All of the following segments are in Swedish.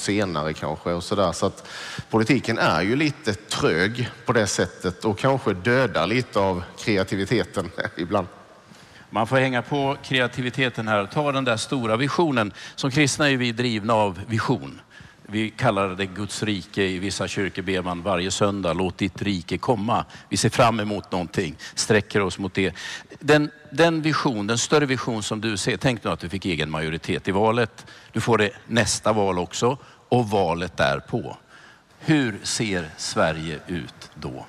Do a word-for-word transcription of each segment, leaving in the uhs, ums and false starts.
senare kanske och sådär. Så att politiken är ju lite trög på det sättet och kanske dödar lite av kreativiteten ibland. Man får hänga på kreativiteten här. Ta den där stora visionen. Som kristna är vi drivna av vision. Vi kallar det Guds rike. I vissa kyrkor ber man varje söndag: låt ditt rike komma. Vi ser fram emot någonting, sträcker oss mot det. Den, den vision, den större vision som du ser, tänk nu att du fick egen majoritet i valet. Du får det nästa val också och valet därpå. Hur ser Sverige ut då?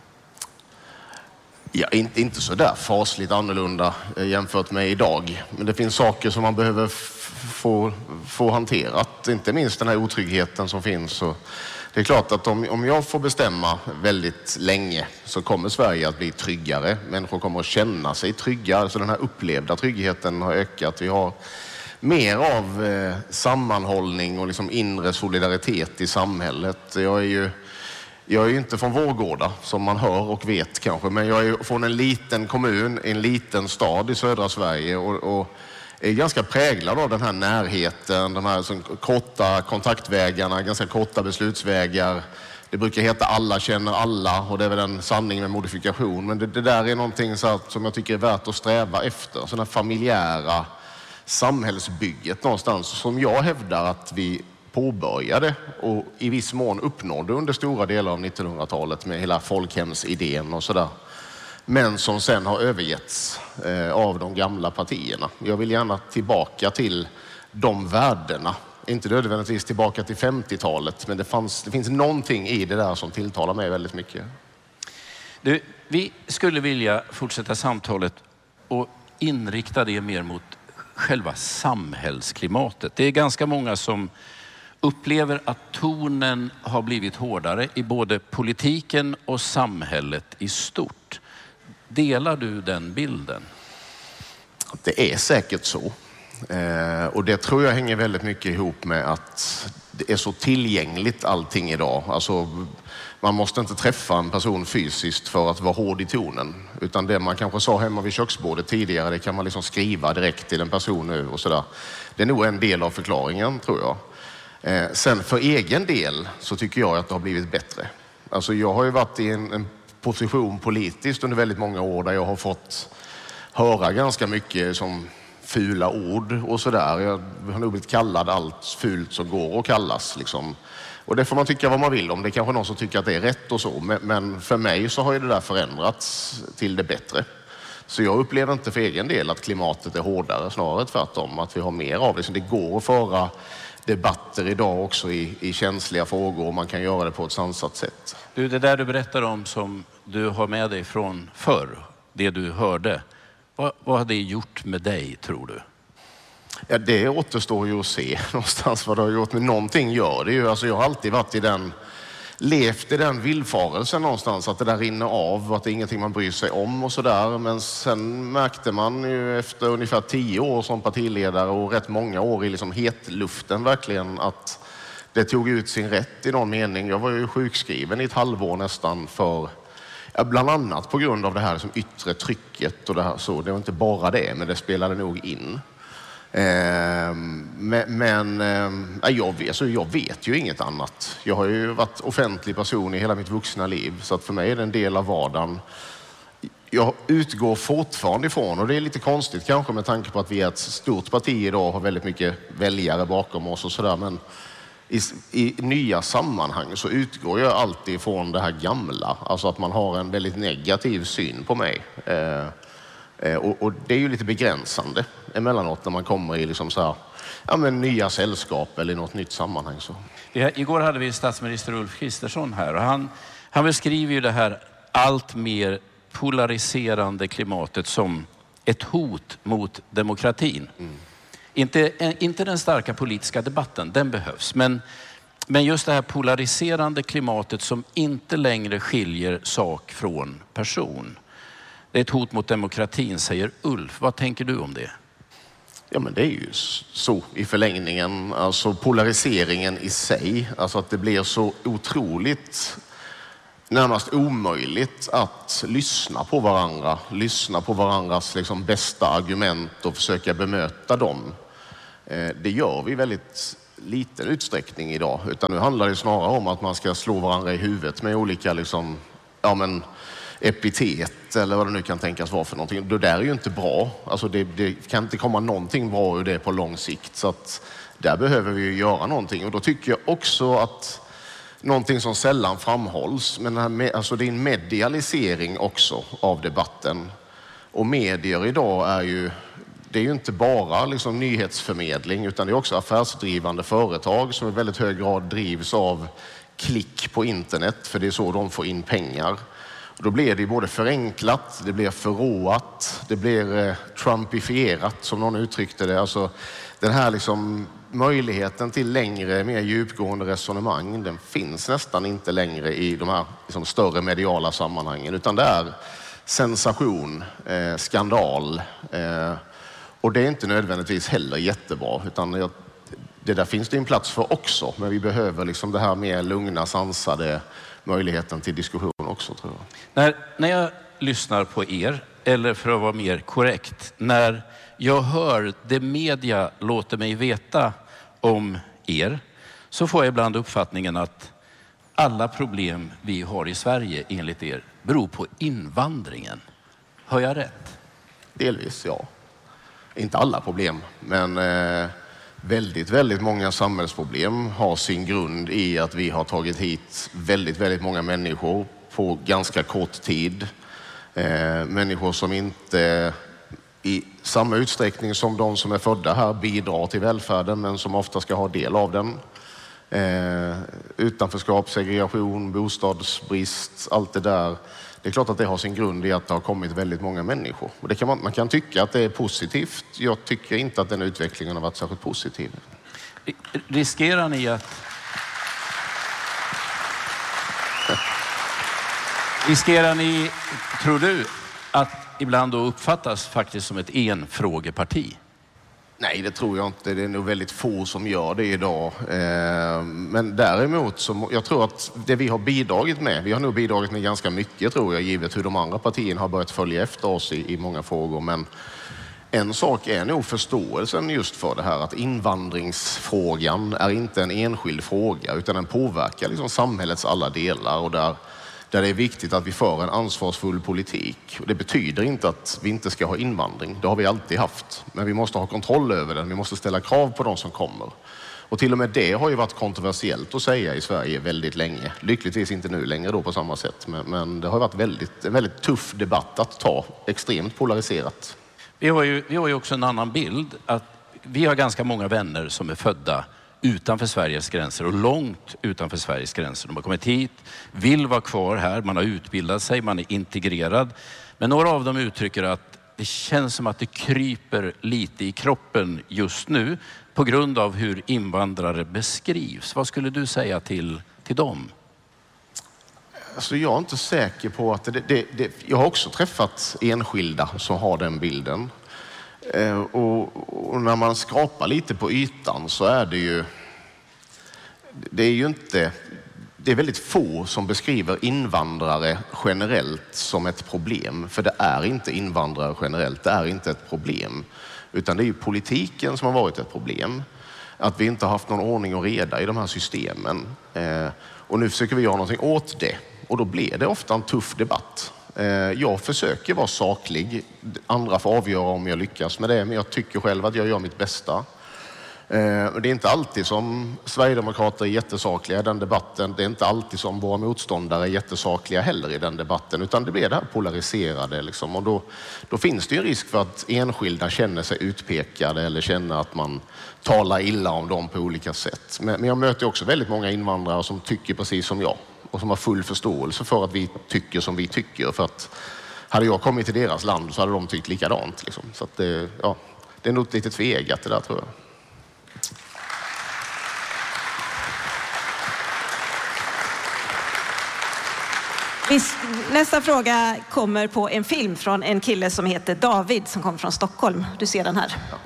Ja, inte, inte så där fasligt annorlunda jämfört med idag. Men det finns saker som man behöver f- få, få hanterat. Inte minst den här otryggheten som finns. Så det är klart att om, om jag får bestämma väldigt länge så kommer Sverige att bli tryggare. Människor kommer att känna sig trygga. Så den här upplevda tryggheten har ökat. Vi har mer av eh, sammanhållning och liksom inre solidaritet i samhället. Jag är ju Jag är ju inte från Vårgårda som man hör och vet kanske, men jag är från en liten kommun, en liten stad i södra Sverige och, och är ganska präglad av den här närheten, de här som, korta kontaktvägarna, ganska korta beslutsvägar. Det brukar heta alla känner alla och det är väl en sanning med modifikation, men det, det där är någonting så att, som jag tycker är värt att sträva efter. Sådana familjära samhällsbygget någonstans som jag hävdar att vi påbörjade och i viss mån uppnådde under stora delar av nittonhundratalet med hela folkhemsidén och sådär. Men som sen har övergetts eh, av de gamla partierna. Jag vill gärna tillbaka till de värdena. Inte nödvändigtvis tillbaka till femtiotalet, men det, fanns, det finns någonting i det där som tilltalar mig väldigt mycket. Du, vi skulle vilja fortsätta samtalet och inrikta det mer mot själva samhällsklimatet. Det är ganska många som upplever att tonen har blivit hårdare i både politiken och samhället i stort. Delar du den bilden? Det är säkert så. Eh, och det tror jag hänger väldigt mycket ihop med att det är så tillgängligt allting idag. Alltså, man måste inte träffa en person fysiskt för att vara hård i tonen. Utan det man kanske sa hemma vid köksbordet tidigare, det kan man liksom skriva direkt till en person nu och sådär. Det är nog en del av förklaringen, tror jag. Eh, sen för egen del så tycker jag att det har blivit bättre. Alltså jag har ju varit i en, en position politiskt under väldigt många år där jag har fått höra ganska mycket som fula ord och sådär. Jag har nog blivit kallad allt fult som går att kallas liksom. Och det får man tycka vad man vill om. Det är kanske någon som tycker att det är rätt och så. Men, men för mig så har ju det där förändrats till det bättre. Så jag upplever inte för egen del att klimatet är hårdare, snarare tvärtom. Att vi har mer av det. Så det går att föra debatter idag också i, i känsliga frågor och man kan göra det på ett sansat sätt. Du, det där du berättar om som du har med dig från förr, det du hörde, vad, vad har det gjort med dig, tror du? Ja, det återstår ju att se någonstans vad det har gjort, men någonting gör det ju. Alltså jag har alltid varit i den, levt i den villfarelsen någonstans, att det där rinner av, att det är ingenting man bryr sig om och sådär. Men sen märkte man ju efter ungefär tio år som partiledare och rätt många år i liksom hetluften verkligen att det tog ut sin rätt i någon mening. Jag var ju sjukskriven i ett halvår nästan för, ja, bland annat på grund av det här som yttre trycket och det här så. Det var inte bara det, men det spelade nog in. Eh, men men eh, jag, vet, alltså jag vet ju inget annat. Jag har ju varit offentlig person i hela mitt vuxna liv, så att för mig är det en del av vardagen. Jag utgår fortfarande ifrån, och det är lite konstigt kanske med tanke på att vi är ett stort parti idag och har väldigt mycket väljare bakom oss och sådär, men i, i nya sammanhang så utgår jag alltid ifrån det här gamla, alltså att man har en väldigt negativ syn på mig. Eh, Och, och det är ju lite begränsande emellanåt när man kommer i liksom så här, ja, men nya sällskap eller i något nytt sammanhang. Så. Ja, igår hade vi statsminister Ulf Kristersson här och han, han beskriver ju det här allt mer polariserande klimatet som ett hot mot demokratin. Mm. Inte, inte den starka politiska debatten, den behövs, men, men just det här polariserande klimatet som inte längre skiljer sak från person. Det är ett hot mot demokratin, säger Ulf. Vad tänker du om det? Ja, men det är ju så i förlängningen. Alltså polariseringen i sig. Alltså att det blir så otroligt, närmast omöjligt att lyssna på varandra. Lyssna på varandras liksom bästa argument och försöka bemöta dem. Det gör vi väldigt liten utsträckning idag. Utan nu handlar det snarare om att man ska slå varandra i huvudet med olika liksom, ja, men, epitet eller vad det nu kan tänkas vara för någonting. Det där är ju inte bra. Alltså det, det kan inte komma någonting bra ur det på lång sikt. Så att där behöver vi ju göra någonting. Och då tycker jag också att någonting som sällan framhålls, men den här, alltså det är en medialisering också av debatten. Och medier idag är ju, det är ju inte bara liksom nyhetsförmedling, utan det är också affärsdrivande företag som i väldigt hög grad drivs av klick på internet, för det är så de får in pengar. Och då blir det både förenklat, det blir förråat, det blir eh, trumpifierat som någon uttryckte det. Alltså den här liksom möjligheten till längre, mer djupgående resonemang, den finns nästan inte längre i de här liksom, större mediala sammanhangen, utan det är sensation, eh, skandal. Eh, och det är inte nödvändigtvis heller jättebra, utan jag, det där finns det en plats för också. Men vi behöver liksom det här mer lugna, sansade möjligheten till diskussion också, tror jag. När, när jag lyssnar på er, eller för att vara mer korrekt, när jag hör det media låter mig veta om er, så får jag ibland uppfattningen att alla problem vi har i Sverige enligt er beror på invandringen. Har jag rätt? Delvis, ja. Inte alla problem, men eh, väldigt, väldigt många samhällsproblem har sin grund i att vi har tagit hit väldigt, väldigt många människor på ganska kort tid. Eh, människor som inte i samma utsträckning som de som är födda här bidrar till välfärden, men som ofta ska ha del av den. Eh, utanförskap, segregation, bostadsbrist, allt det där. Det är klart att det har sin grund i att det har kommit väldigt många människor. Och det kan man, man kan tycka att det är positivt. Jag tycker inte att den utvecklingen har varit särskilt positiv. Riskerar ni att... Riskerar ni, tror du, att ibland då uppfattas faktiskt som ett enfrågeparti? Nej, det tror jag inte. Det är nog väldigt få som gör det idag. Men däremot så, jag tror att det vi har bidragit med, vi har nog bidragit med ganska mycket, tror jag, givet hur de andra partierna har börjat följa efter oss i, i många frågor. Men en sak är nog förståelsen just för det här att invandringsfrågan är inte en enskild fråga, utan den påverkar liksom samhällets alla delar, och där där det är viktigt att vi för en ansvarsfull politik. Och det betyder inte att vi inte ska ha invandring. Det har vi alltid haft. Men vi måste ha kontroll över den. Vi måste ställa krav på de som kommer. Och till och med det har ju varit kontroversiellt att säga i Sverige väldigt länge. Lyckligtvis inte nu längre då på samma sätt. Men, men det har varit väldigt, en väldigt tuff debatt att ta. Extremt polariserat. Vi har ju, vi har ju också en annan bild. Att vi har ganska många vänner som är födda utanför Sveriges gränser och långt utanför Sveriges gränser. De har kommit hit, vill vara kvar här, man har utbildat sig, man är integrerad. Men några av dem uttrycker att det känns som att det kryper lite i kroppen just nu på grund av hur invandrare beskrivs. Vad skulle du säga till, till dem? Alltså jag är inte säker på att det, det, det... Jag har också träffat enskilda som har den bilden. Eh, och, och när man skrapar lite på ytan så är det ju... Det är ju inte... Det är väldigt få som beskriver invandrare generellt som ett problem. För det är inte invandrare generellt, det är inte ett problem. Utan det är ju politiken som har varit ett problem. Att vi inte har haft någon ordning och reda i de här systemen. Eh, och nu försöker vi göra någonting åt det. Och då blir det ofta en tuff debatt. Eh, jag försöker vara saklig. Andra får avgöra om jag lyckas med det. Men jag tycker själv att jag gör mitt bästa. Eh, det är inte alltid som Sverigedemokrater är jättesakliga i den debatten. Det är inte alltid som våra motståndare är jättesakliga heller i den debatten. Utan det blir det här polariserade. Liksom. Och då, då finns det ju en risk för att enskilda känner sig utpekade eller känner att man talar illa om dem på olika sätt. Men, men jag möter också väldigt många invandrare som tycker precis som jag. Och som har full förståelse för att vi tycker som vi tycker. För att hade jag kommit till deras land så hade de tyckt likadant. Liksom. Så att det, ja, det är nog lite tvegat det där, tror jag. Nästa fråga kommer på en film från en kille som heter David som kommer från Stockholm. Du ser den här. Ja.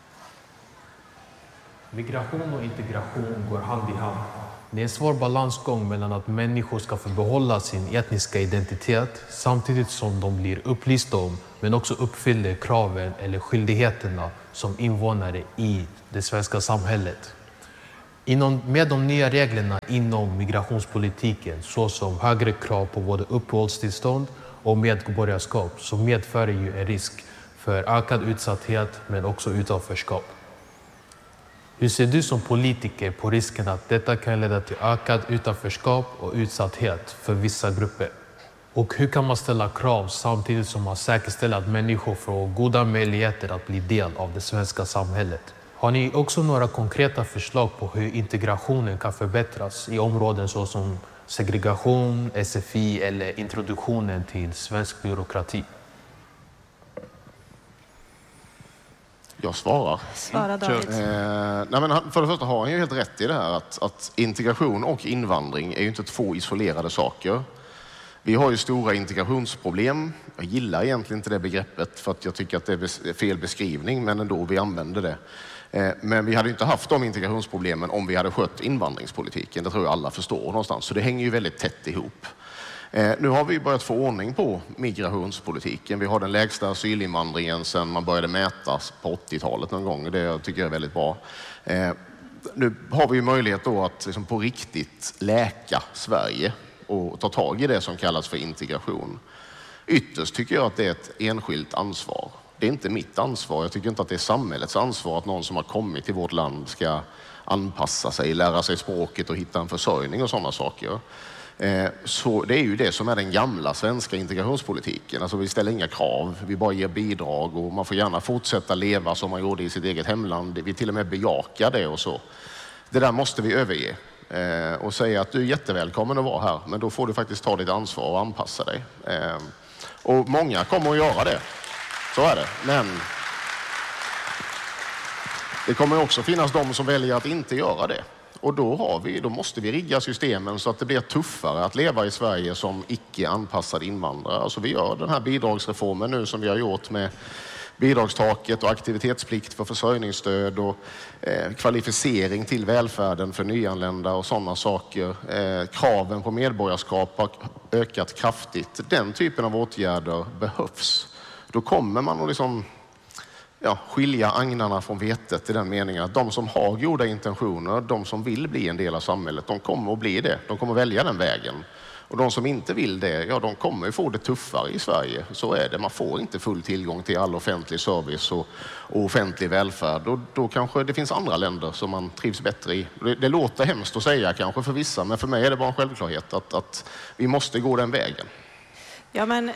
Migration och integration går hand i hand. Det är en svår balansgång mellan att människor ska få behålla sin etniska identitet samtidigt som de blir upplysta om men också uppfyller kraven eller skyldigheterna som invånare i det svenska samhället. Inom, med de nya reglerna inom migrationspolitiken, såsom högre krav på både uppehållstillstånd och medborgarskap, så medför det ju en risk för ökad utsatthet men också utanförskap. Hur ser du som politiker på risken att detta kan leda till ökad utanförskap och utsatthet för vissa grupper? Och hur kan man ställa krav samtidigt som man säkerställer att människor får goda möjligheter att bli del av det svenska samhället? Har ni också några konkreta förslag på hur integrationen kan förbättras i områden såsom segregation, S F I eller introduktionen till svensk byråkrati? Jag svarar. Svara David. Eh, nej men för det första har han ju helt rätt i det här att, att integration och invandring är ju inte två isolerade saker. Vi har ju stora integrationsproblem. Jag gillar egentligen inte det begreppet för att jag tycker att det är fel beskrivning, men ändå vi använder det. Eh, men vi hade ju inte haft de integrationsproblemen om vi hade skött invandringspolitiken. Det tror jag alla förstår någonstans. Så det hänger ju väldigt tätt ihop. Eh, nu har vi börjat få ordning på migrationspolitiken. Vi har den lägsta asylinvandringen sedan man började mätas på åttiotalet någon gång. Det jag tycker jag är väldigt bra. Eh, nu har vi ju möjlighet då att liksom på riktigt läka Sverige och ta tag i det som kallas för integration. Ytterst tycker jag att det är ett enskilt ansvar. Det är inte mitt ansvar. Jag tycker inte att det är samhällets ansvar att någon som har kommit till vårt land ska anpassa sig, lära sig språket och hitta en försörjning och sådana saker. Så det är ju det som är den gamla svenska integrationspolitiken. Alltså vi ställer inga krav, vi bara ger bidrag och man får gärna fortsätta leva som man gjorde i sitt eget hemland. Vi till och med bejakar det och så. Det där måste vi överge och säga att du är jättevälkommen att vara här, men då får du faktiskt ta ditt ansvar och anpassa dig. Och många kommer att göra det, så är det. Men det kommer också finnas de som väljer att inte göra det. Och då, har vi, då måste vi rigga systemen så att det blir tuffare att leva i Sverige som icke-anpassad invandrare. Alltså vi gör den här bidragsreformen nu som vi har gjort med bidragstaket och aktivitetsplikt för försörjningsstöd och eh, kvalificering till välfärden för nyanlända och sådana saker. Eh, kraven på medborgarskap har ökat kraftigt. Den typen av åtgärder behövs. Då kommer man att liksom Ja, skilja agnarna från vetet i den meningen att de som har goda intentioner, de som vill bli en del av samhället, de kommer att bli det. De kommer att välja den vägen. Och de som inte vill det, ja de kommer att få det tuffare i Sverige. Så är det. Man får inte full tillgång till all offentlig service och, och offentlig välfärd. Och då kanske det finns andra länder som man trivs bättre i. Det, det låter hemskt att säga kanske för vissa, men för mig är det bara en självklarhet att, att vi måste gå den vägen. Ja, men...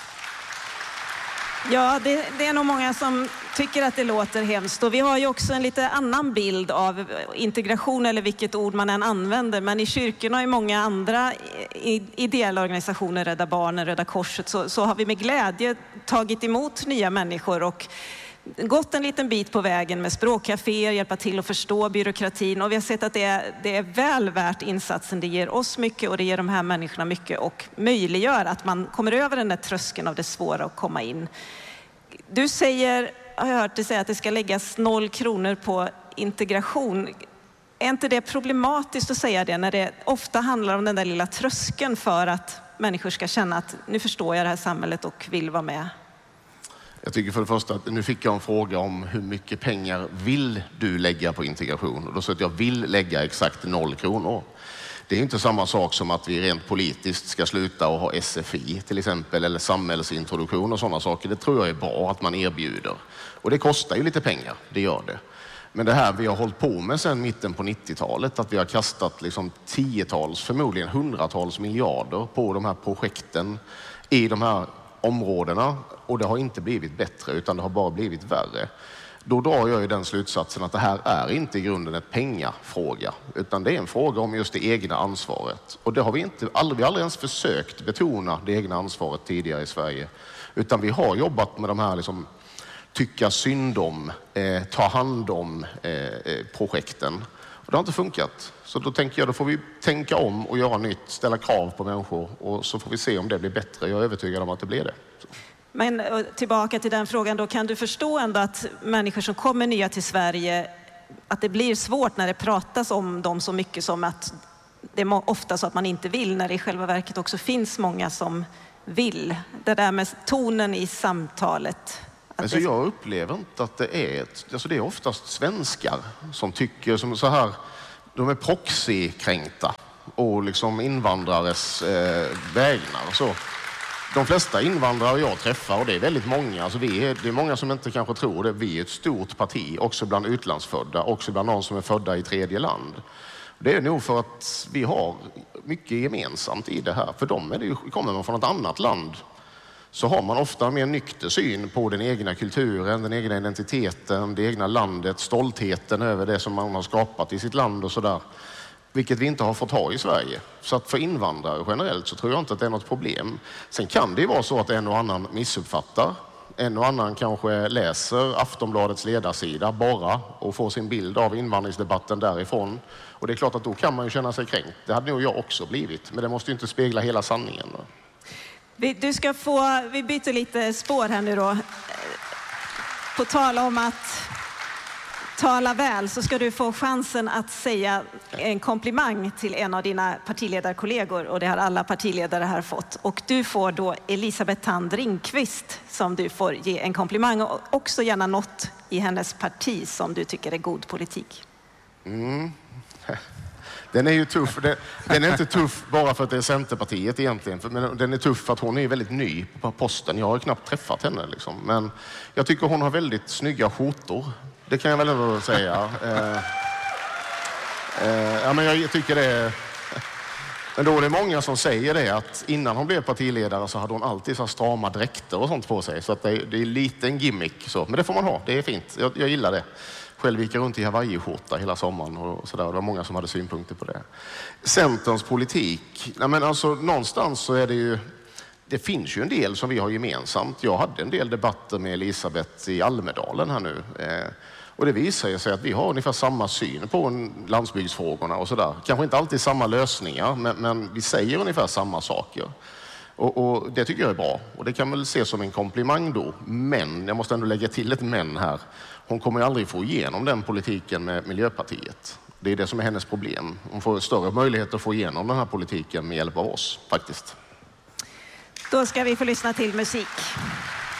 Ja, det, det är nog många som tycker att det låter hemskt. Och vi har ju också en lite annan bild av integration, eller vilket ord man än använder. Men i kyrkorna och i många andra ideella organisationer, Rädda Barnen, Röda Korset, så, så har vi med glädje tagit emot nya människor och gått en liten bit på vägen med språkcaféer, hjälpa till att förstå byråkratin. Och vi har sett att det är, det är väl värt insatsen. Det ger oss mycket och det ger de här människorna mycket och möjliggör att man kommer över den där tröskeln av det svåra att komma in. Du säger, har jag hört dig säga, att det ska läggas noll kronor på integration. Är inte det problematiskt att säga det när det ofta handlar om den där lilla tröskeln för att människor ska känna att nu förstår jag det här samhället och vill vara med? Jag tycker för det första att nu fick jag en fråga om hur mycket pengar vill du lägga på integration? Och då sa jag att jag vill lägga exakt noll kronor. Det är inte samma sak som att vi rent politiskt ska sluta och ha S F I till exempel eller samhällsintroduktion och sådana saker. Det tror jag är bra att man erbjuder. Och det kostar ju lite pengar, det gör det. Men det här vi har hållit på med sedan mitten på nittiotalet, att vi har kastat liksom tiotals, förmodligen hundratals miljarder på de här projekten i de här områdena, och det har inte blivit bättre utan det har bara blivit värre. Då drar jag ju den slutsatsen att det här är inte i grunden ett pengafråga, utan det är en fråga om just det egna ansvaret. Och det har vi inte, aldrig, vi har aldrig ens försökt betona det egna ansvaret tidigare i Sverige, utan vi har jobbat med de här liksom, tycka synd om, eh, ta hand om eh, projekten. Och det har inte funkat. Så då tänker jag, då får vi tänka om och göra nytt, ställa krav på människor och så får vi se om det blir bättre. Jag är övertygad om att det blir det. Så. Men tillbaka till den frågan då, kan du förstå ändå att människor som kommer nya till Sverige, att det blir svårt när det pratas om dem så mycket som att det är ofta så att man inte vill, när det i själva verket också finns många som vill. Det där med tonen i samtalet. Alltså det... Jag upplever inte att det är ett, alltså det är oftast svenskar som tycker som så här, de är proxykränkta och liksom invandrares eh, vägnar och så. De flesta invandrare jag träffar, och det är väldigt många, alltså vi är, det är många som inte kanske tror det, vi är ett stort parti, också bland utlandsfödda, också bland någon som är födda i tredje land. Det är nog för att vi har mycket gemensamt i det här. För dem är det ju, kommer man från ett annat land så har man ofta mer nykter syn på den egna kulturen, den egna identiteten, det egna landet, stoltheten över det som man har skapat i sitt land och sådär. Vilket vi inte har fått ha i Sverige. Så att för invandrare generellt så tror jag inte att det är något problem. Sen kan det ju vara så att en och annan missuppfattar. En och annan kanske läser Aftonbladets ledarsida bara och får sin bild av invandringsdebatten därifrån. Och det är klart att då kan man ju känna sig kränkt. Det hade nog jag också blivit. Men det måste ju inte spegla hela sanningen. Vi, du ska få, vi byter lite spår här nu då. På tal om att tala väl så ska du få chansen att säga en komplimang till en av dina partiledarkollegor, och det har alla partiledare här fått. Och du får då Elisabeth Thand Ringqvist som du får ge en komplimang, och också gärna något i hennes parti som du tycker är god politik. Mm. Den är ju tuff. Den är inte tuff bara för att det är Centerpartiet egentligen. Men den är tuff för att hon är väldigt ny på posten. Jag har knappt träffat henne liksom. Men jag tycker hon har väldigt snygga skjortor. Det kan jag väl ändå säga. Eh, eh, ja, men jag tycker det är... Men då är det många som säger det, att innan hon blev partiledare så hade hon alltid så strama dräkter och sånt på sig. Så att det, är, det är lite en gimmick. Så. Men det får man ha, det är fint. Jag, jag gillar det. Själv gick jag runt i Hawaii-skjorta hela sommaren och sådär. Det var många som hade synpunkter på det. Centerns politik, nej men alltså någonstans så är det ju... Det finns ju en del som vi har gemensamt. Jag hade en del debatter med Elisabeth i Almedalen här nu. Eh, och det visar sig att vi har ungefär samma syn på landsbygdsfrågorna och sådär. Kanske inte alltid samma lösningar, men, men vi säger ungefär samma saker. Och, och det tycker jag är bra. Och det kan väl ses som en komplimang då. Men, jag måste ändå lägga till ett men här. Hon kommer ju aldrig få igenom den politiken med Miljöpartiet. Det är det som är hennes problem. Hon får större möjlighet att få igenom den här politiken med hjälp av oss, faktiskt. Då ska vi få lyssna till musik.